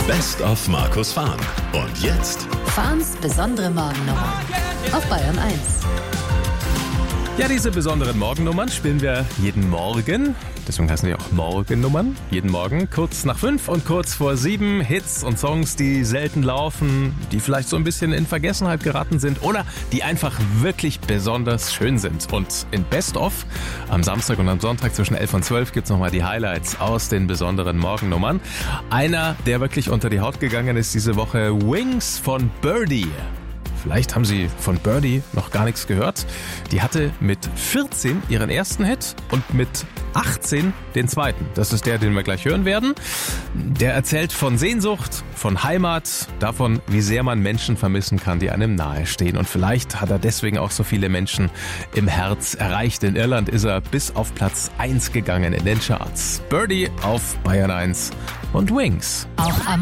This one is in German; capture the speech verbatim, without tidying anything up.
Best of Markus Fahn. Und jetzt Fahns besondere Morgennummer auf Bayern eins. Ja, diese besonderen Morgennummern spielen wir jeden Morgen. Deswegen heißen die auch Morgennummern. Jeden Morgen kurz nach fünf und kurz vor sieben. Hits und Songs, die selten laufen, die vielleicht so ein bisschen in Vergessenheit geraten sind oder die einfach wirklich besonders schön sind. Und in Best of am Samstag und am Sonntag zwischen elf und zwölf gibt's nochmal die Highlights aus den besonderen Morgennummern. Einer, der wirklich unter die Haut gegangen ist diese Woche, Wings von Birdie. Vielleicht haben Sie von Birdie noch gar nichts gehört. Die hatte mit vierzehn ihren ersten Hit und mit achtzehn den zweiten. Das ist der, den wir gleich hören werden. Der erzählt von Sehnsucht, von Heimat, davon, wie sehr man Menschen vermissen kann, die einem nahestehen. Und vielleicht hat er deswegen auch so viele Menschen im Herz erreicht. In Irland ist er bis auf Platz eins gegangen in den Charts. Birdie auf Bayern eins und Wings. Auch am